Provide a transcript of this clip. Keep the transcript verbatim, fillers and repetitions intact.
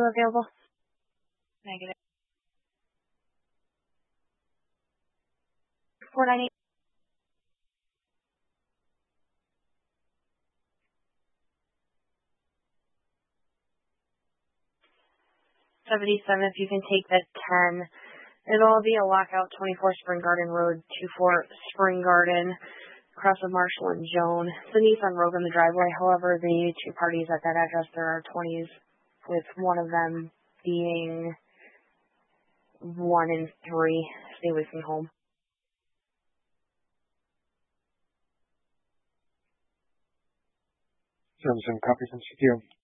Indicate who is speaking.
Speaker 1: available? Negative. four nine eight. seventy-seven, if you can take the ten. It'll be a lockout, twenty-four Spring Garden Road, two four Spring Garden, across with Marshall and Joan. The Nissan Rogue in the driveway. However, the two parties at that address, there are twenties, with one of them being one and three. Stay away from home.
Speaker 2: Johnson, copy from C T O.